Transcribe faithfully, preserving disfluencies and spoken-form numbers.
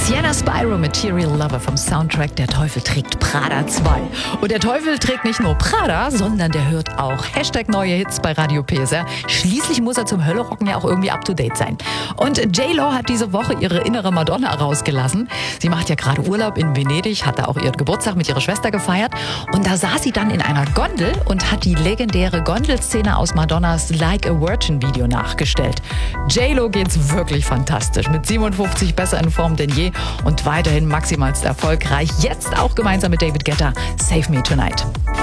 Sienna Spyro, Material Lover vom Soundtrack Der Teufel trägt Prada zwei. Und der Teufel trägt nicht nur Prada, sondern der hört auch Hashtag neue Hits bei Radio P S R. Schließlich muss er zum Höllerocken ja auch irgendwie up to date sein. Und J-Lo hat diese Woche ihre innere Madonna rausgelassen. Sie macht ja gerade Urlaub in Venedig, hat da auch ihren Geburtstag mit ihrer Schwester gefeiert. Und da saß sie dann in einer Gondel und hat die legendäre Gondelszene aus Madonnas Like a Virgin Video nachgestellt. J-Lo geht's wirklich fantastisch. Mit siebenundfünfzig besser in Form denn je und weiterhin maximalst erfolgreich. Jetzt auch gemeinsam mit David Guetta, Save Me Tonight.